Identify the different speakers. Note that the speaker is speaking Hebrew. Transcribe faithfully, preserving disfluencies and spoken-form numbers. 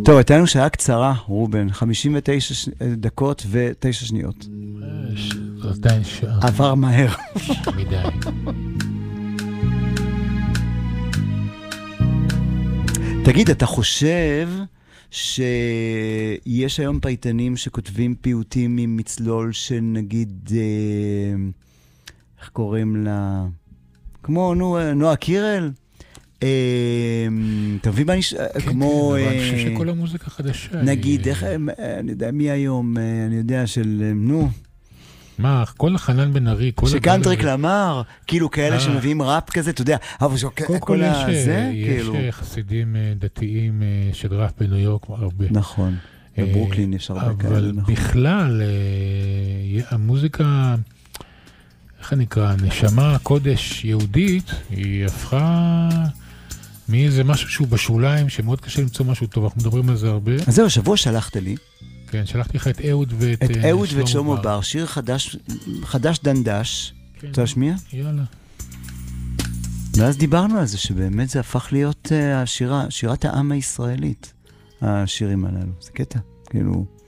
Speaker 1: טוב, הייתה לנו שעה קצרה, רובן, חמישים ותשע דקות ותשע שניות.
Speaker 2: זו עדיין שעה.
Speaker 1: עבר מהר.
Speaker 2: מדי.
Speaker 1: תגיד, אתה חושב שיש היום פייטנים שכותבים פיוטים עם מצלול שנגיד, איך קוראים לה? כמו נועה קירל? אתה מבין מה נשאר? כמו...
Speaker 2: כן, אבל אני חושב שכל המוזיקה חדשה.
Speaker 1: נגיד, איך, אני יודע מי היום, אני יודע של, נו...
Speaker 2: מה, כל החנן בן ארי, כל...
Speaker 1: שקנטריק למר, כאילו כאלה שמביאים ראפ כזה, אתה יודע, אבל כל הזה,
Speaker 2: כאילו... יש חסידים דתיים של ראפ בניו יורק הרבה.
Speaker 1: נכון, בברוקלין יש הרבה כאלה.
Speaker 2: אבל בכלל, המוזיקה, איך נקרא, נשמה, קודש יהודית, היא הפכה מאיזה משהו שהוא בשוליים, שמאוד קשה למצוא משהו טוב, אנחנו מדברים על זה הרבה.
Speaker 1: אז זהו, שבוע שלחת לי.
Speaker 2: כן, שלחתי לך את אהוד ואת...
Speaker 1: את אהוד ואת שלמה בר, שיר חדש, חדש דנדש. אתה רוצה להשמיע?
Speaker 2: יאללה.
Speaker 1: ואז דיברנו על זה, שבאמת זה הפך להיות השירה, שירת העם הישראלית, השירים הללו. זה קטע, כאילו...